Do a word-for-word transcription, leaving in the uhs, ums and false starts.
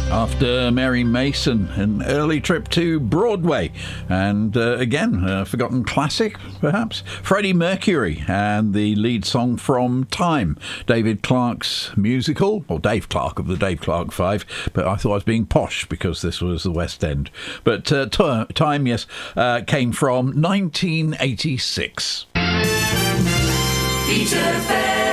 After Mary Mason, an early trip to Broadway, and uh, again, a forgotten classic, perhaps, Freddie Mercury and the lead song from Time, David Clarke's musical, or Dave Clarke of the Dave Clarke Five, but I thought I was being posh because this was the West End. But uh, t- Time, yes, uh, came from nineteen eighty-six. Peter Fair.